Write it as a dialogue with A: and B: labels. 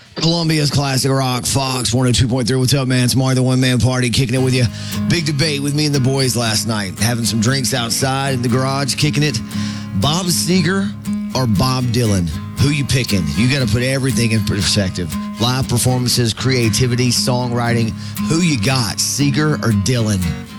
A: Columbia's Classic Rock, Fox 102.3. What's up, man? It's Marty, the one-man party, kicking it with you. Big debate with me and the boys last night. Having some drinks outside in the garage, kicking it. Bob Seger or Bob Dylan? Who you picking? You got to put everything in perspective. Live performances, creativity, songwriting. Who you got, Seger or Dylan?